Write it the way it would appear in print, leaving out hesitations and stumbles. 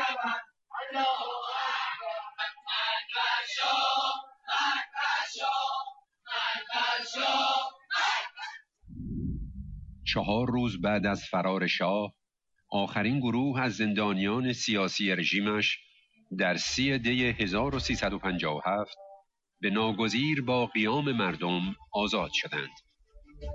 چهار روز بعد از فرار شاه، آخرین گروه از زندانیان سیاسی رژیمش در 30 دی 1357 به ناگزیر با قیام مردم آزاد شدند.